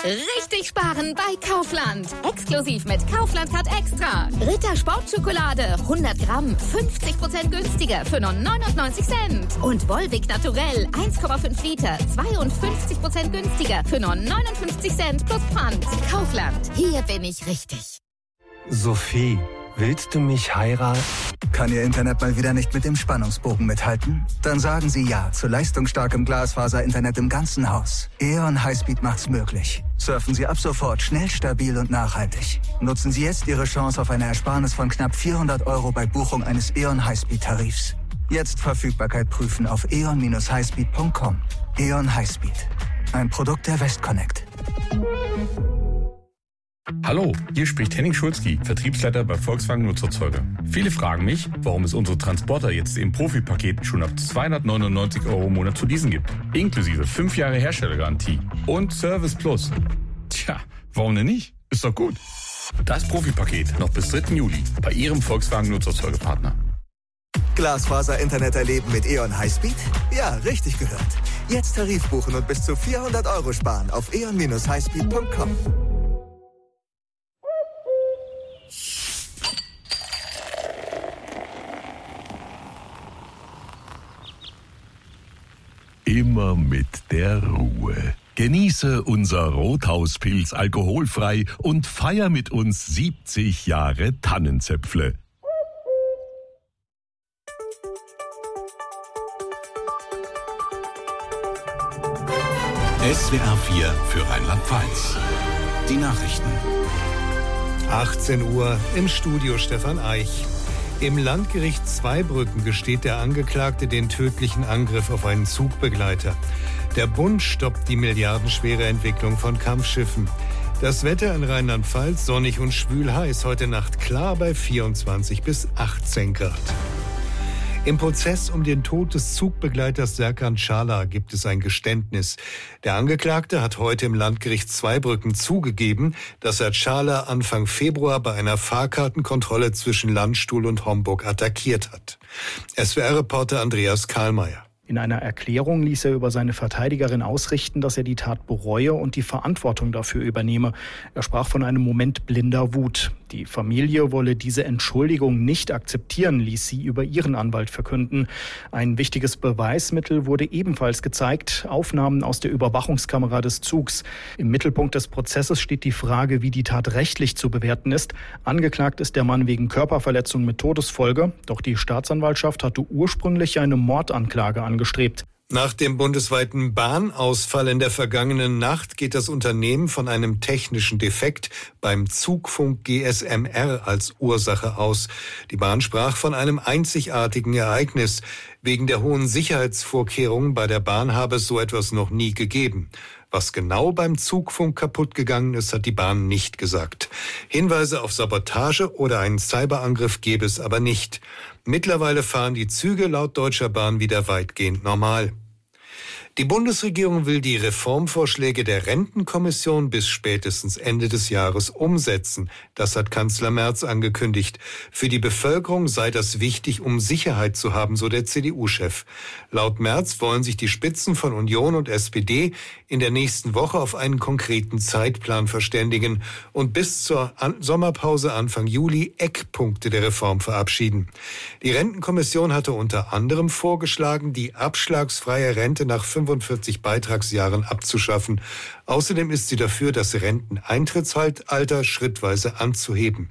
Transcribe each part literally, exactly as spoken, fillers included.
Richtig sparen bei Kaufland. Exklusiv mit Kaufland Card Extra. Ritter Sportschokolade hundert Gramm fünfzig Prozent günstiger für nur neunundneunzig Cent. Und Volvic Naturell eins Komma fünf Liter zweiundfünfzig Prozent günstiger für nur neunundfünfzig Cent plus Pfand. Kaufland. Hier bin ich richtig. Sophie, willst du mich heiraten? Kann Ihr Internet mal wieder nicht mit dem Spannungsbogen mithalten? Dann sagen Sie ja zu leistungsstarkem Glasfaser-Internet im ganzen Haus. E O N Highspeed macht's möglich. Surfen Sie ab sofort schnell, stabil und nachhaltig. Nutzen Sie jetzt Ihre Chance auf eine Ersparnis von knapp vierhundert Euro bei Buchung eines E O N Highspeed-Tarifs. Jetzt Verfügbarkeit prüfen auf e o n Bindestrich highspeed punkt com. E O N Highspeed. Ein Produkt der Westconnect. Hallo, hier spricht Henning Schulzki, Vertriebsleiter bei Volkswagen Nutzerzeuger. Viele fragen mich, warum es unsere Transporter jetzt im Profi-Paket schon ab zweihundertneunundneunzig Euro im Monat zu leasen gibt. Inklusive fünf Jahre Herstellergarantie und Service Plus. Tja, warum denn nicht? Ist doch gut. Das Profi-Paket noch bis dritten Juli bei Ihrem Volkswagen Nutzerzeugerpartner. Glasfaser-Internet erleben mit E O N Highspeed? Ja, richtig gehört. Jetzt Tarif buchen und bis zu vierhundert Euro sparen auf e o n Bindestrich highspeed punkt com. Immer mit der Ruhe. Genieße unser Rothauspilz alkoholfrei und feier mit uns siebzig Jahre Tannenzäpfle. S W R vier für Rheinland-Pfalz. Die Nachrichten. achtzehn Uhr im Studio Stefan Eich. Im Landgericht Zweibrücken gesteht der Angeklagte den tödlichen Angriff auf einen Zugbegleiter. Der Bund stoppt die milliardenschwere Entwicklung von Kampfschiffen. Das Wetter in Rheinland-Pfalz sonnig und schwül heiß. Heute Nacht klar bei vierundzwanzig bis achtzehn Grad. Im Prozess um den Tod des Zugbegleiters Serkan Çağlar gibt es ein Geständnis. Der Angeklagte hat heute im Landgericht Zweibrücken zugegeben, dass er Çağlar Anfang Februar bei einer Fahrkartenkontrolle zwischen Landstuhl und Homburg attackiert hat. S W R-Reporter Andreas Karlmeier. In einer Erklärung ließ er über seine Verteidigerin ausrichten, dass er die Tat bereue und die Verantwortung dafür übernehme. Er sprach von einem Moment blinder Wut. Die Familie wolle diese Entschuldigung nicht akzeptieren, ließ sie über ihren Anwalt verkünden. Ein wichtiges Beweismittel wurde ebenfalls gezeigt, Aufnahmen aus der Überwachungskamera des Zugs. Im Mittelpunkt des Prozesses steht die Frage, wie die Tat rechtlich zu bewerten ist. Angeklagt ist der Mann wegen Körperverletzung mit Todesfolge. Doch die Staatsanwaltschaft hatte ursprünglich eine Mordanklage angestrebt. Nach dem bundesweiten Bahnausfall in der vergangenen Nacht geht das Unternehmen von einem technischen Defekt beim Zugfunk G S M R als Ursache aus. Die Bahn sprach von einem einzigartigen Ereignis. Wegen der hohen Sicherheitsvorkehrungen bei der Bahn habe es so etwas noch nie gegeben. Was genau beim Zugfunk kaputt gegangen ist, hat die Bahn nicht gesagt. Hinweise auf Sabotage oder einen Cyberangriff gäbe es aber nicht. Mittlerweile fahren die Züge laut Deutscher Bahn wieder weitgehend normal. Die Bundesregierung will die Reformvorschläge der Rentenkommission bis spätestens Ende des Jahres umsetzen. Das hat Kanzler Merz angekündigt. Für die Bevölkerung sei das wichtig, um Sicherheit zu haben, so der C D U-Chef. Laut Merz wollen sich die Spitzen von Union und S P D in der nächsten Woche auf einen konkreten Zeitplan verständigen und bis zur An- Sommerpause Anfang Juli Eckpunkte der Reform verabschieden. Die Rentenkommission hatte unter anderem vorgeschlagen, die abschlagsfreie Rente nach fünfundvierzig Beitragsjahren abzuschaffen. Außerdem ist sie dafür, das Renteneintrittsalter schrittweise anzuheben.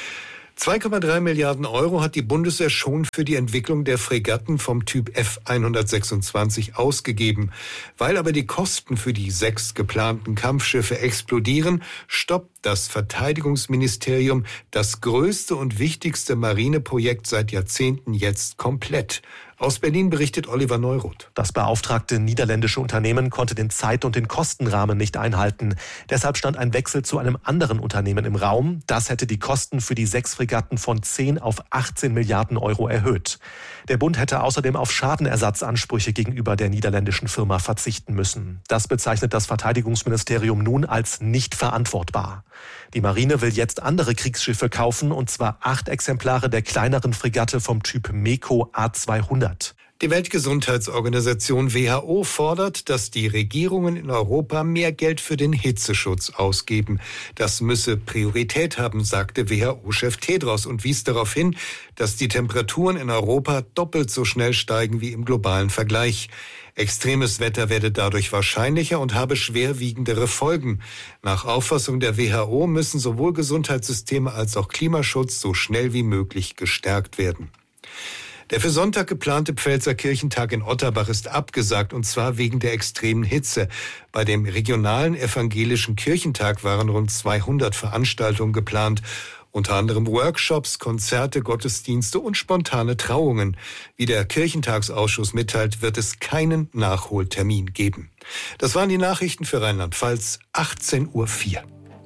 zwei Komma drei Milliarden Euro hat die Bundeswehr schon für die Entwicklung der Fregatten vom Typ F hundertsechsundzwanzig ausgegeben. Weil aber die Kosten für die sechs geplanten Kampfschiffe explodieren, stoppt das Verteidigungsministerium das größte und wichtigste Marineprojekt seit Jahrzehnten jetzt komplett. Aus Berlin berichtet Oliver Neuroth. Das beauftragte niederländische Unternehmen konnte den Zeit- und den Kostenrahmen nicht einhalten. Deshalb stand ein Wechsel zu einem anderen Unternehmen im Raum. Das hätte die Kosten für die sechs Fregatten von zehn auf achtzehn Milliarden Euro erhöht. Der Bund hätte außerdem auf Schadenersatzansprüche gegenüber der niederländischen Firma verzichten müssen. Das bezeichnet das Verteidigungsministerium nun als nicht verantwortbar. Die Marine will jetzt andere Kriegsschiffe kaufen, und zwar acht Exemplare der kleineren Fregatte vom Typ MEKO A zweihundert. Die Weltgesundheitsorganisation W H O fordert, dass die Regierungen in Europa mehr Geld für den Hitzeschutz ausgeben. Das müsse Priorität haben, sagte W H O-Chef Tedros und wies darauf hin, dass die Temperaturen in Europa doppelt so schnell steigen wie im globalen Vergleich. Extremes Wetter werde dadurch wahrscheinlicher und habe schwerwiegendere Folgen. Nach Auffassung der W H O müssen sowohl Gesundheitssysteme als auch Klimaschutz so schnell wie möglich gestärkt werden. Der für Sonntag geplante Pfälzer Kirchentag in Otterbach ist abgesagt, und zwar wegen der extremen Hitze. Bei dem regionalen evangelischen Kirchentag waren rund zweihundert Veranstaltungen geplant, unter anderem Workshops, Konzerte, Gottesdienste und spontane Trauungen. Wie der Kirchentagsausschuss mitteilt, wird es keinen Nachholtermin geben. Das waren die Nachrichten für Rheinland-Pfalz, achtzehn Uhr vier.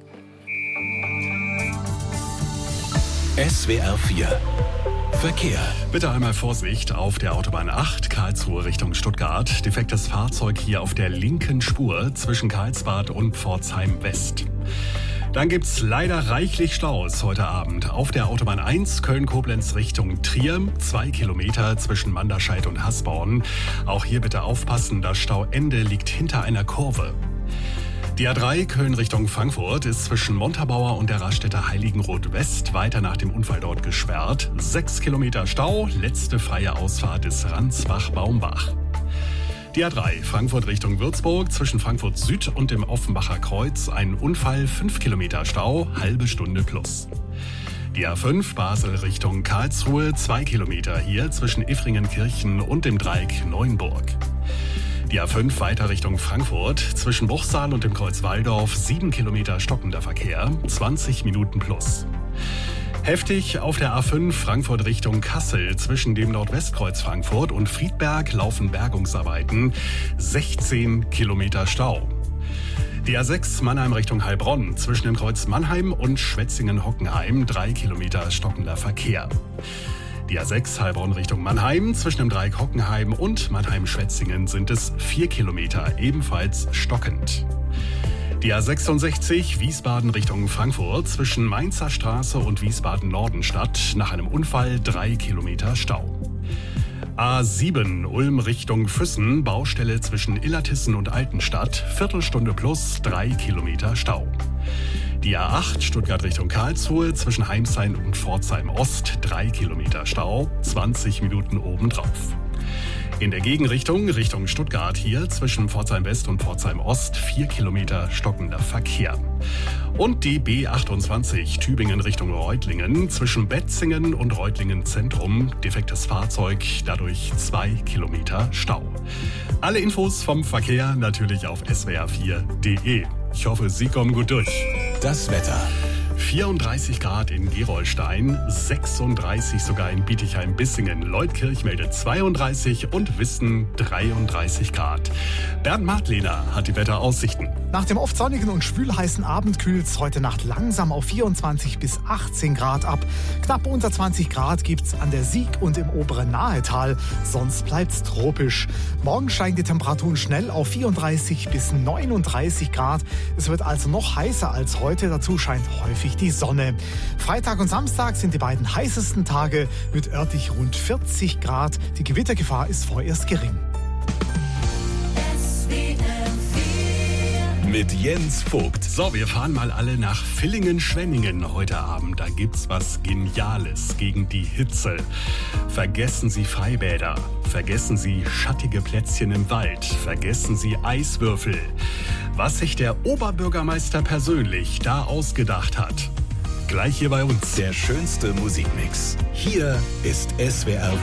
S W R vier Verkehr. Bitte einmal Vorsicht auf der Autobahn acht, Karlsruhe Richtung Stuttgart. Defektes Fahrzeug hier auf der linken Spur zwischen Karlsbad und Pforzheim West. Dann gibt's leider reichlich Staus heute Abend. Auf der Autobahn eins Köln-Koblenz Richtung Trier, zwei Kilometer zwischen Manderscheid und Hasborn. Auch hier bitte aufpassen, das Stauende liegt hinter einer Kurve. Die A drei Köln Richtung Frankfurt ist zwischen Montabaur und der Raststätte Heiligenroth West weiter nach dem Unfall dort gesperrt. Sechs Kilometer Stau, letzte freie Ausfahrt ist Ransbach-Baumbach. Die A drei Frankfurt Richtung Würzburg zwischen Frankfurt Süd und dem Offenbacher Kreuz ein Unfall, fünf Kilometer Stau, halbe Stunde plus. Die A fünf Basel Richtung Karlsruhe, zwei Kilometer hier zwischen Iffringenkirchen und dem Dreieck Neuenburg. Die A fünf weiter Richtung Frankfurt, zwischen Bruchsal und dem Kreuz Walldorf, sieben Kilometer stockender Verkehr, zwanzig Minuten plus. Heftig auf der A fünf Frankfurt Richtung Kassel, zwischen dem Nordwestkreuz Frankfurt und Friedberg laufen Bergungsarbeiten, sechzehn Kilometer Stau. Die A sechs Mannheim Richtung Heilbronn, zwischen dem Kreuz Mannheim und Schwetzingen-Hockenheim, drei Kilometer stockender Verkehr. Die A sechs Heilbronn Richtung Mannheim, zwischen dem Dreieck Hockenheim und Mannheim-Schwetzingen sind es vier Kilometer, ebenfalls stockend. Die A sechsundsechzig Wiesbaden Richtung Frankfurt, zwischen Mainzer Straße und Wiesbaden-Nordenstadt, nach einem Unfall drei Kilometer Stau. A sieben Ulm Richtung Füssen, Baustelle zwischen Illertissen und Altenstadt, Viertelstunde plus, drei Kilometer Stau. Die A acht Stuttgart Richtung Karlsruhe, zwischen Heimsheim und Pforzheim Ost, drei Kilometer Stau, zwanzig Minuten obendrauf. In der Gegenrichtung, Richtung Stuttgart hier, zwischen Pforzheim West und Pforzheim Ost, vier Kilometer stockender Verkehr. Und die B achtundzwanzig Tübingen Richtung Reutlingen, zwischen Betzingen und Reutlingen Zentrum, defektes Fahrzeug, dadurch zwei Kilometer Stau. Alle Infos vom Verkehr natürlich auf s w r vier punkt d e. Ich hoffe, Sie kommen gut durch. Das Wetter. vierunddreißig Grad in Gerolstein, sechsunddreißig sogar in Bietigheim-Bissingen. Leutkirch meldet zweiunddreißig und Wissen dreiunddreißig Grad. Bernd Martlehner hat die Wetteraussichten. Nach dem oft sonnigen und schwülheißen Abend kühlt es heute Nacht langsam auf vierundzwanzig bis achtzehn Grad ab. Knapp unter zwanzig Grad gibt's an der Sieg und im oberen Nahetal. Sonst bleibt's tropisch. Morgen steigen die Temperaturen schnell auf vierunddreißig bis neununddreißig Grad. Es wird also noch heißer als heute. Dazu scheint häufig die Sonne. Freitag und Samstag sind die beiden heißesten Tage mit örtlich rund vierzig Grad. Die Gewittergefahr ist vorerst gering. Mit Jens Vogt. So, wir fahren mal alle nach Villingen-Schwenningen heute Abend. Da gibt's was Geniales gegen die Hitze. Vergessen Sie Freibäder. Vergessen Sie schattige Plätzchen im Wald. Vergessen Sie Eiswürfel. Was sich der Oberbürgermeister persönlich da ausgedacht hat. Gleich hier bei uns. Der schönste Musikmix. Hier ist S W R